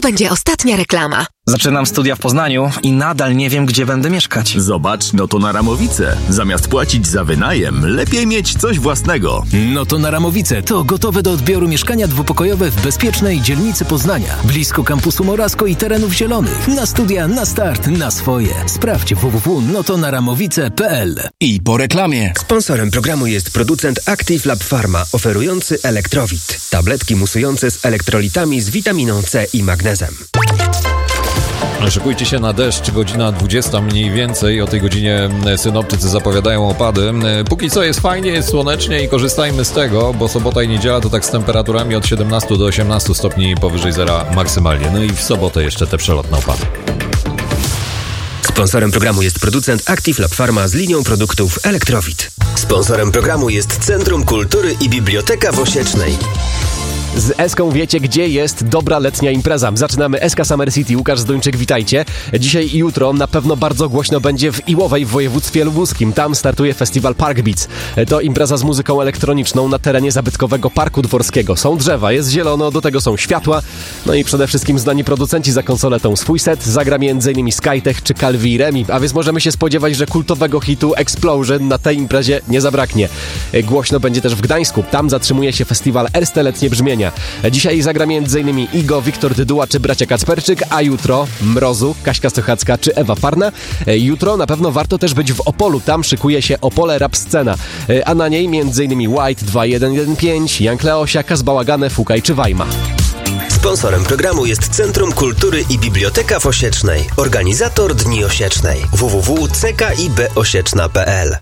będzie ostatnia reklama. Zaczynam studia w Poznaniu i nadal nie wiem, gdzie będę mieszkać. Zobacz, no to na Ramowice. Zamiast płacić za wynajem, lepiej mieć coś własnego. No to na Ramowice to gotowe do odbioru mieszkania dwupokojowe w bezpiecznej dzielnicy Poznania. Blisko kampusu Morasko i terenów zielonych. Na studia, na start, na swoje. Sprawdź www.notonaramowice.pl. I po reklamie. Sponsorem programu jest producent Active Lab Pharma, oferujący Elektrowit. Tabletki musujące z elektrolitami z witaminą C i magnezem. Szykujcie się na deszcz, godzina 20 mniej więcej. O tej godzinie synoptycy zapowiadają opady. Póki co jest fajnie, jest słonecznie i korzystajmy z tego, bo sobota i niedziela to tak z temperaturami od 17 do 18 stopni powyżej zera maksymalnie. No i w sobotę jeszcze te przelotne opady. Sponsorem programu jest producent Active Lab Pharma z linią produktów Elektrowit. Sponsorem programu jest Centrum Kultury i Biblioteka w Osiecznej. Z Eską wiecie, gdzie jest dobra letnia impreza. Zaczynamy SK Summer City. Łukasz Zduńczyk, witajcie. Dzisiaj i jutro na pewno bardzo głośno będzie w Iłowej w województwie lubuskim. Tam startuje festiwal Park Beats. To impreza z muzyką elektroniczną na terenie zabytkowego Parku Dworskiego. Są drzewa, jest zielono, do tego są światła. No i przede wszystkim znani producenci za konsoletą. Swój set zagra m.in. Skytech czy Calvi i Remi. A więc możemy się spodziewać, że kultowego hitu Explosion na tej imprezie nie zabraknie. Głośno będzie też w Gdańsku. Tam zatrzymuje się festiwal Erste Letnie Brzmienia. Dzisiaj zagra m.in. Igo, Wiktor Dyduła czy bracia Kacperczyk, a jutro Mrozu, Kaśka Sochacka czy Ewa Farna. Jutro na pewno warto też być w Opolu, tam szykuje się Opole Rap Scena, a na niej m.in. White 2115, Jank Leosia, Kazbałagane, Fukaj czy Wajma. Sponsorem programu jest Centrum Kultury i Biblioteka w Osiecznej. Organizator Dni Osiecznej. www.ckibosieczna.pl.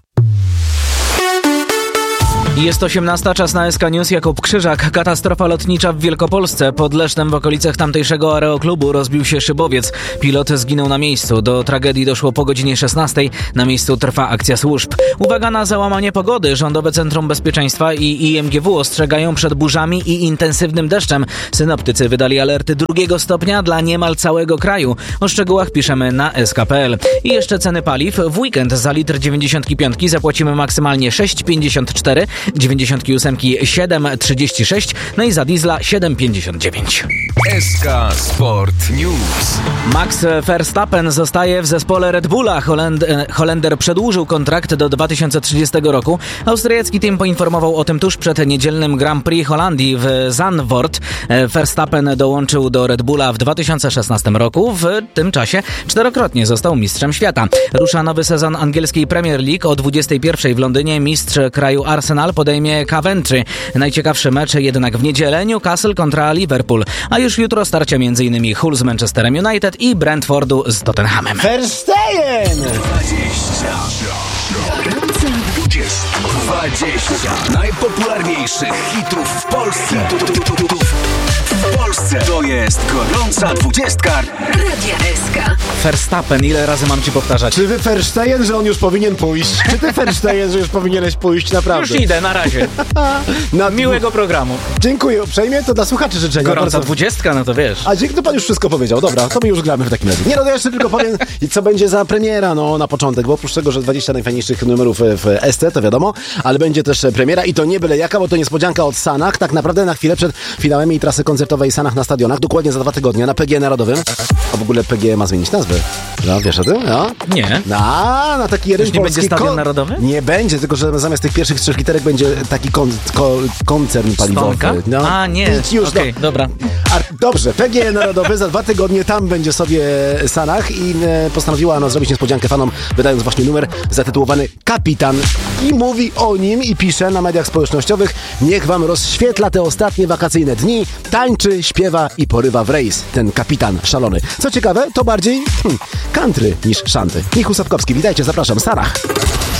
Jest 18, czas na SK News. Jakub Krzyżak. Katastrofa lotnicza w Wielkopolsce. Pod Lesznem w okolicach tamtejszego aeroklubu rozbił się szybowiec. Pilot zginął na miejscu. Do tragedii doszło po godzinie 16. Na miejscu trwa akcja służb. Uwaga na załamanie pogody. Rządowe Centrum Bezpieczeństwa i IMGW ostrzegają przed burzami i intensywnym deszczem. Synoptycy wydali alerty 2 stopnia dla niemal całego kraju. O szczegółach piszemy na sk.pl. I jeszcze ceny paliw. W weekend za litr 95 zapłacimy maksymalnie 6,54, 98 7,36, no i za diesla 7,59. SK Sport News. Max Verstappen zostaje w zespole Red Bulla. Holender przedłużył kontrakt do 2030 roku. Austriacki team poinformował o tym tuż przed niedzielnym Grand Prix Holandii w Zandvoort. Verstappen dołączył do Red Bulla w 2016 roku. W tym czasie 4-krotnie został mistrzem świata. Rusza nowy sezon angielskiej Premier League. O 21 w Londynie mistrz kraju Arsenal podejmie Coventry. Najciekawszy mecz jednak w niedzielę Newcastle kontra Liverpool. A już jutro starcia m.in. Hull z Manchesterem United i Brentfordu z Tottenhamem. Verstejen! 20 najpopularniejszych hitów w Polsce. W Polsce to jest gorąca 20 Radia SK. Verstappen, ile razy mam ci powtarzać? Czy wy Verstejen, że on już powinien pójść? Czy ty Verstejen, że już powinieneś pójść naprawdę? Już idę, na razie. Miłego programu. Dziękuję uprzejmie, to dla słuchaczy życzenia. Gorąca 20, no to wiesz. A dzięki, to pan już wszystko powiedział. Dobra, to my już gramy w takim razie. Nie, no to jeszcze tylko powiem, co będzie za premiera, no na początek, bo oprócz tego, że 20 najfajniejszych numerów w ST, to wiadomo, ale będzie też premiera i to nie byle jaka, bo to niespodzianka od Sanach, tak naprawdę na chwilę przed finałem jej trasy koncertowej Sanach na stadionach, dokładnie za 2 tygodnie na PGE Narodowym. A w ogóle PGE ma zmienić nazwę. No, wiesz o tym? No? Nie. Na taki jeden nie będzie stadion narodowy? Nie będzie, tylko że zamiast tych pierwszych 3 literek będzie taki koncern paliwowy. No. A, nie. Już, okay, dobra. Dobrze, PGE Narodowy za 2 tygodnie tam będzie sobie Sanach i postanowiła zrobić niespodziankę fanom, wydając właśnie numer zatytułowany Kapitan. I mówi o nim i pisze na mediach społecznościowych: niech wam rozświetla te ostatnie wakacyjne dni, tańczy, śpiewa i porywa w rejs. Ten kapitan szalony. Co ciekawe, to bardziej country niż szanty. Michał Sapkowski, witajcie, zapraszam, Sanach.